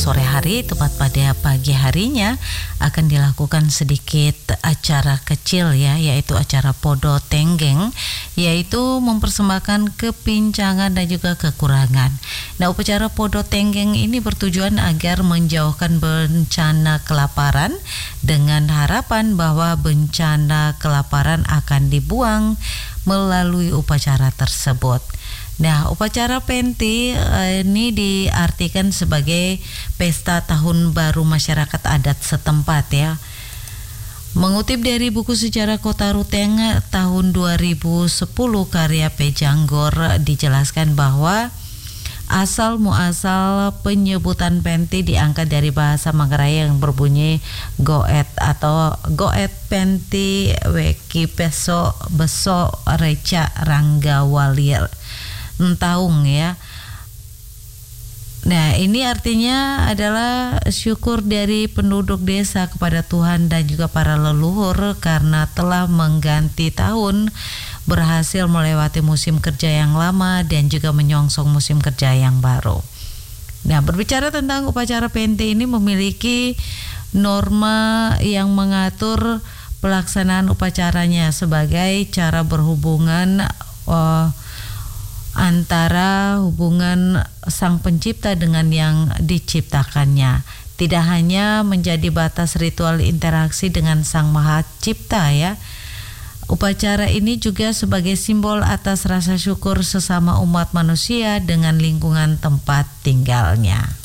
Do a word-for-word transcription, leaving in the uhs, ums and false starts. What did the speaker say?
Sore hari, tepat pada pagi harinya akan dilakukan sedikit acara kecil ya, yaitu acara Podo Tenggeng, yaitu mempersembahkan kepincangan dan juga kekurangan. Nah, upacara Podo Tenggeng ini bertujuan agar menjauhkan bencana kelaparan dengan harapan bahwa bencana kelaparan akan dibuang melalui upacara tersebut. Nah, upacara Penthi eh, ini diartikan sebagai pesta tahun baru masyarakat adat setempat ya. Mengutip dari buku sejarah Kota Ruteng tahun dua ribu sepuluh karya P. Janggor, dijelaskan bahwa asal muasal penyebutan Penthi diangkat dari bahasa Manggarai yang berbunyi goet atau goet Penthi weki peso beso reca rangga walir taung ya. Nah, ini artinya adalah syukur dari penduduk desa kepada Tuhan dan juga para leluhur karena telah mengganti tahun, berhasil melewati musim kerja yang lama dan juga menyongsong musim kerja yang baru. Nah, berbicara tentang upacara Penthi ini memiliki norma yang mengatur pelaksanaan upacaranya sebagai cara berhubungan uh, antara hubungan sang pencipta dengan yang diciptakannya. Tidak hanya menjadi batas ritual interaksi dengan sang maha cipta ya. Upacara ini juga sebagai simbol atas rasa syukur sesama umat manusia dengan lingkungan tempat tinggalnya.